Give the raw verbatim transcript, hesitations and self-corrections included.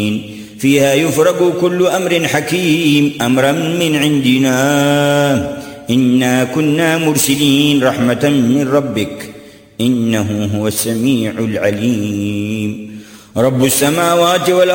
فيها يفرق كل أمر حكيم أمرا من عندنا إنا كنا مرسلين رحمة من ربك إنه هو السميع العليم. رب السماوات والأرض